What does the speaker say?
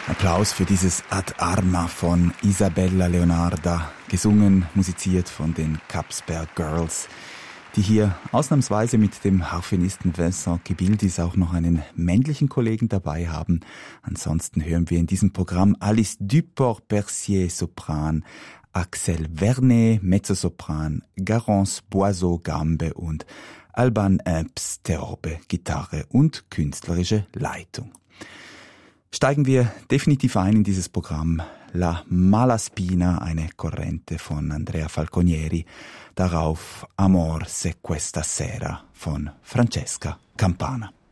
Applaus für dieses Ad Arma von Isabella Leonarda, gesungen, musiziert von den Kapsberg Girls, die hier ausnahmsweise mit dem Harfenisten Vincent Gebildis auch noch einen männlichen Kollegen dabei haben. Ansonsten hören wir in diesem Programm Alice Duport-Percier Sopran, Axel Vernet Mezzosopran, Garance Boiseau Gambe und Alban Epps Theorbe Gitarre und künstlerische Leitung. Steigen wir definitiv ein in dieses Programm. La Malaspina, eine Corrente von Andrea Falconieri. Darauf Amor se questa sera von Francesca Campana.